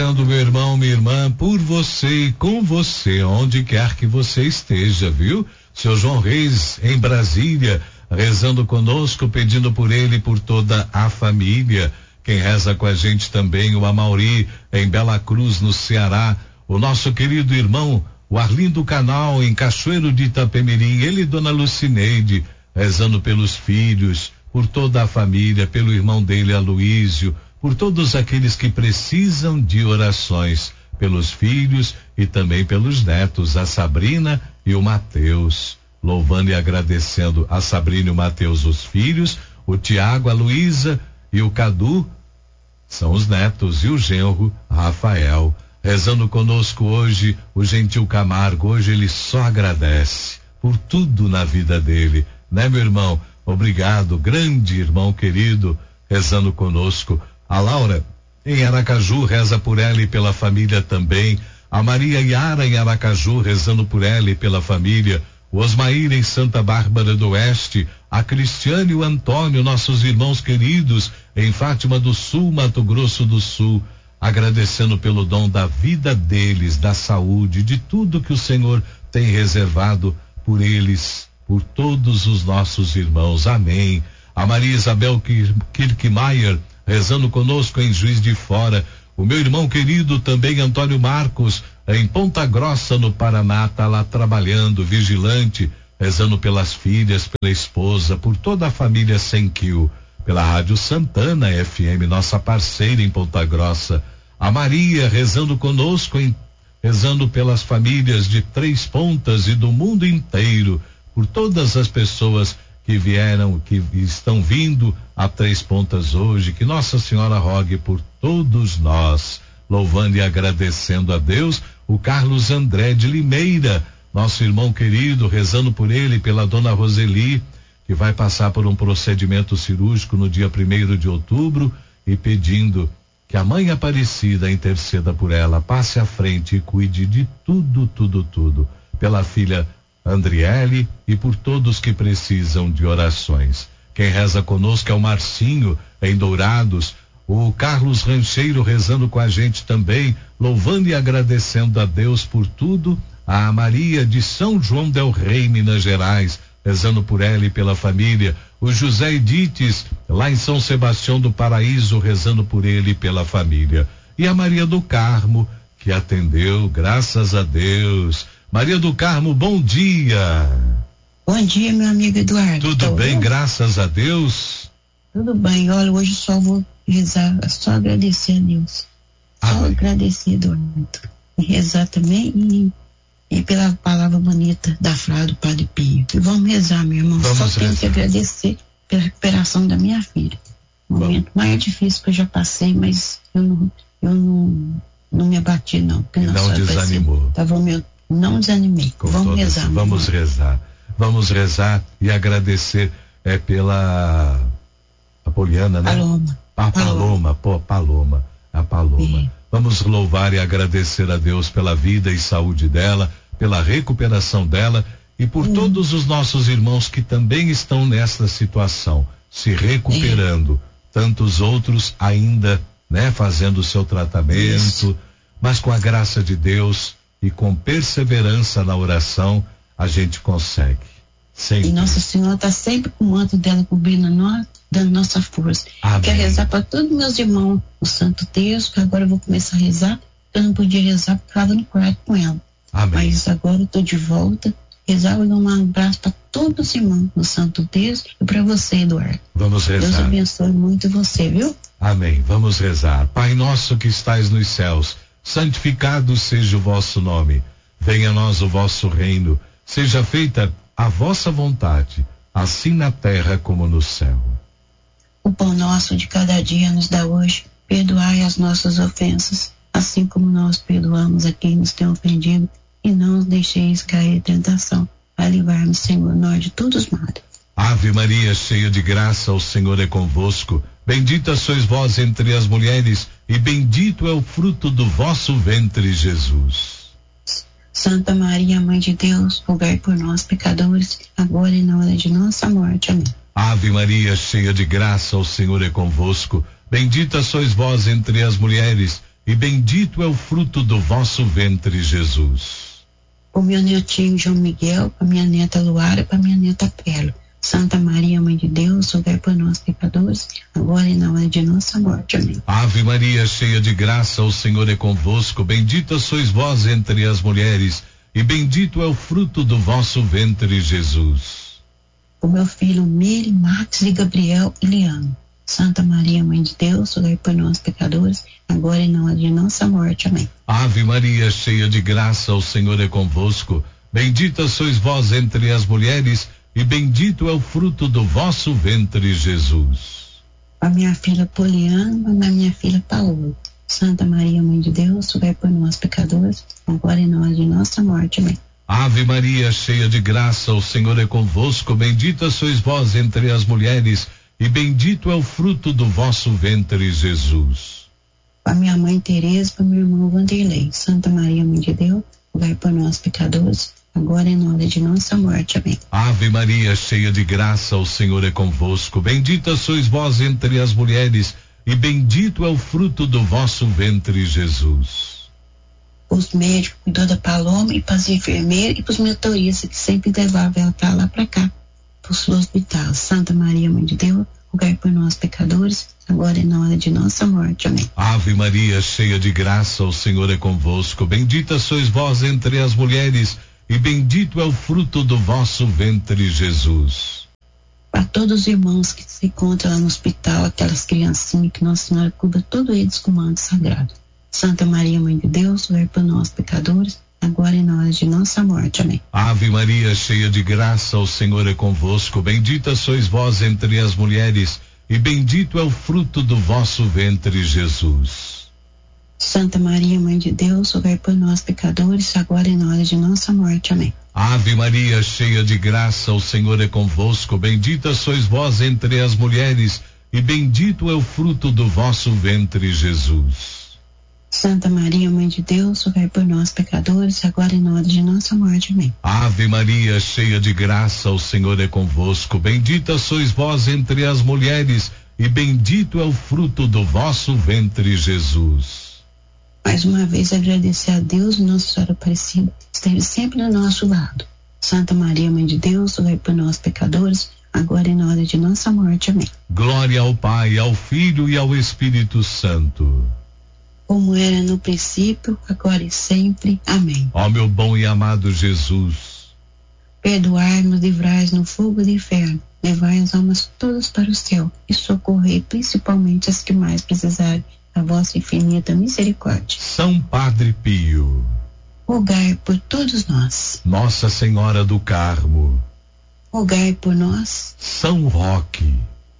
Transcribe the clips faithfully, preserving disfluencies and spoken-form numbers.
rezando, meu irmão, minha irmã, por você e com você, onde quer que você esteja, viu? Seu João Reis, em Brasília, rezando conosco, pedindo por ele e por toda a família. Quem reza com a gente também, o Amauri, em Bela Cruz, no Ceará. O nosso querido irmão, o Arlindo Canal, em Cachoeiro de Itapemirim. Ele e dona Lucineide, rezando pelos filhos, por toda a família, pelo irmão dele, Aloísio, por todos aqueles que precisam de orações, pelos filhos e também pelos netos, a Sabrina e o Mateus. Louvando e agradecendo a Sabrina e o Mateus, os filhos, o Tiago, a Luísa e o Cadu, são os netos, e o genro, Rafael. Rezando conosco hoje, o gentil Camargo, hoje ele só agradece por tudo na vida dele, né, meu irmão? Obrigado, grande irmão querido, rezando conosco. A Laura, em Aracaju, reza por ela e pela família também. A Maria Yara, em Aracaju, rezando por ela e pela família. O Osmair, em Santa Bárbara do Oeste. A Cristiane e o Antônio, nossos irmãos queridos, em Fátima do Sul, Mato Grosso do Sul. Agradecendo pelo dom da vida deles, da saúde, de tudo que o Senhor tem reservado por eles, por todos os nossos irmãos. Amém. A Maria Isabel Kirkmaier, rezando conosco em Juiz de Fora. O meu irmão querido também, Antônio Marcos, em Ponta Grossa, no Paraná, tá lá trabalhando, vigilante, rezando pelas filhas, pela esposa, por toda a família Senquil, pela Rádio Santana F M, nossa parceira em Ponta Grossa. A Maria, rezando conosco, em, rezando pelas famílias de Três Pontas e do mundo inteiro, por todas as pessoas que vieram, que estão vindo a Três Pontas hoje, que Nossa Senhora rogue por todos nós, louvando e agradecendo a Deus. O Carlos André de Limeira, nosso irmão querido, rezando por ele, pela dona Roseli, que vai passar por um procedimento cirúrgico no dia primeiro de outubro, e pedindo que a Mãe Aparecida interceda por ela, passe à frente e cuide de tudo, tudo, tudo, pela filha Andriele e por todos que precisam de orações. Quem reza conosco é o Marcinho, em Dourados. O Carlos Rancheiro rezando com a gente também, louvando e agradecendo a Deus por tudo. A Maria de São João del Rei, Minas Gerais, rezando por ela e pela família. O José Edites, lá em São Sebastião do Paraíso, rezando por ele e pela família. E a Maria do Carmo, que atendeu, graças a Deus. Maria do Carmo, bom dia. Bom dia, meu amigo Eduardo. Tudo tá bem, ouvindo? Graças a Deus. Tudo bem, olha, hoje só vou rezar, só agradecer a Deus. Só Amém. Agradecer, Eduardo. E rezar também e, e pela palavra bonita da frase do Padre Pio. E vamos rezar, meu irmão. Vamos só rezar. tenho que agradecer pela recuperação da minha filha. O momento mais difícil que eu já passei, mas eu não, eu não, não me abati, não. E não desanimou. Tava meu Não desanimei. Com vamos rezar. Vamos irmão. rezar. Vamos rezar e agradecer é, pela a Poliana, né? Paloma. A Paloma, pô, Paloma. A Paloma. É. Vamos louvar e agradecer a Deus pela vida e saúde dela, pela recuperação dela e por hum. todos os nossos irmãos que também estão nessa situação, se recuperando. É. Tantos outros ainda, né, fazendo o seu tratamento, Isso. mas com a graça de Deus e com perseverança na oração, a gente consegue. Sempre. E Nossa Senhora está sempre com o manto dela cobrindo nós, dando nossa força. Amém. Quero rezar para todos meus irmãos o Santo Terço, que agora eu vou começar a rezar. Eu não podia rezar porque estava no quarto com ela. Amém. Mas agora eu estou de volta. Rezar e dar um abraço para todos os irmãos no Santo Terço e para você, Eduardo. Vamos rezar. Deus abençoe muito você, viu? Amém. Vamos rezar. Pai nosso que estais nos céus, santificado seja o vosso nome. Venha a nós o vosso reino. Seja feita a vossa vontade, assim na terra como no céu. O pão nosso de cada dia nos dá hoje. Perdoai as nossas ofensas, assim como nós perdoamos a quem nos tem ofendido. E não os deixeis cair em tentação. A livrar-nos, Senhor, nós de todos os males. Ave Maria, cheia de graça, o Senhor é convosco. Bendita sois vós entre as mulheres, e bendito é o fruto do vosso ventre, Jesus. Santa Maria, Mãe de Deus, rogai por nós, pecadores, agora e na hora de nossa morte. Amém. Ave Maria, cheia de graça, o Senhor é convosco. Bendita sois vós entre as mulheres, e bendito é o fruto do vosso ventre, Jesus. O meu netinho João Miguel, para minha neta Luara, para minha neta Pelo. Santa Maria, Mãe de Deus, rogai por nós pecadores, agora e na hora de nossa morte. Amém. Ave Maria, cheia de graça, o Senhor é convosco, bendita sois vós entre as mulheres, e bendito é o fruto do vosso ventre, Jesus. O meu filho Miri, Max e Gabriel e Liano. Santa Maria, Mãe de Deus, rogai por nós pecadores, agora e na hora de nossa morte. Amém. Ave Maria, cheia de graça, o Senhor é convosco, bendita sois vós entre as mulheres, e bendito é o fruto do vosso ventre, Jesus. A minha filha Poliana, a minha filha Paola. Santa Maria, Mãe de Deus, rogai por nós pecadores, agora e na hora de nossa morte. Amém. Ave Maria, cheia de graça, o Senhor é convosco, bendita sois vós entre as mulheres, e bendito é o fruto do vosso ventre, Jesus. A minha mãe Tereza, para meu irmão Vanderlei. Santa Maria, Mãe de Deus, rogai por nós pecadores, agora e na hora de nossa morte. Amém. Ave Maria, cheia de graça, o Senhor é convosco, bendita sois vós entre as mulheres, e bendito é o fruto do vosso ventre, Jesus. Os médicos cuidou da Paloma e para as enfermeiras e para os motoristas que sempre levavam ela para lá para cá, para o hospital. Santa Maria, Mãe de Deus, rogai por nós pecadores, agora e na hora de nossa morte. Amém. Ave Maria, cheia de graça, o Senhor é convosco, bendita sois vós entre as mulheres, e bendito é o fruto do vosso ventre, Jesus. Para todos os irmãos que se encontram lá no hospital, aquelas criancinhas que Nossa Senhora cubra todos eles com o manto sagrado. Santa Maria, Mãe de Deus, rogai por nós pecadores, agora e na hora de nossa morte. Amém. Ave Maria, cheia de graça, o Senhor é convosco, bendita sois vós entre as mulheres, e bendito é o fruto do vosso ventre, Jesus. Santa Maria, Mãe de Deus, rogai por nós pecadores, agora e na hora de nossa morte. Amém. Ave Maria, cheia de graça, o Senhor é convosco, bendita sois vós entre as mulheres, e bendito é o fruto do vosso ventre, Jesus. Santa Maria, Mãe de Deus, rogai por nós pecadores, agora e na hora de nossa morte. Amém. Ave Maria, cheia de graça, o Senhor é convosco, bendita sois vós entre as mulheres, e bendito é o fruto do vosso ventre, Jesus. Mais uma vez agradecer a Deus, Nossa Senhora Aparecida, esteve sempre do nosso lado. Santa Maria, Mãe de Deus, rogai por nós pecadores, agora e na hora de nossa morte. Amém. Glória ao Pai, ao Filho e ao Espírito Santo. Como era no princípio, agora e sempre. Amém. Ó meu bom e amado Jesus, perdoai-nos, livrai-nos no fogo do inferno, levai as almas todas para o céu e socorrei principalmente as que mais precisarem da vossa infinita misericórdia. São Padre Pio, rogai por todos nós. Nossa Senhora do Carmo, rogai por nós. São Roque,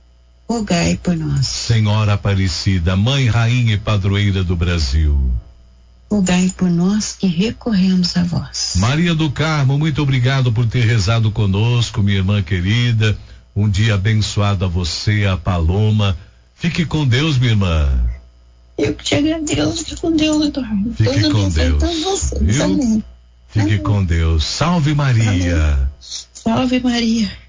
rogai por nós. Senhora Aparecida, Mãe, Rainha e Padroeira do Brasil, rogai por nós que recorremos a vós. Maria do Carmo, muito obrigado por ter rezado conosco, minha irmã querida. Um dia abençoado a você, a Paloma. Fique com Deus, minha irmã. Eu que te agradeço. Fique com Deus, Eduardo. Fique Deus com Deus. Todos vocês. Amém. Fique Amém. com Deus. Salve Maria. Amém. Salve Maria.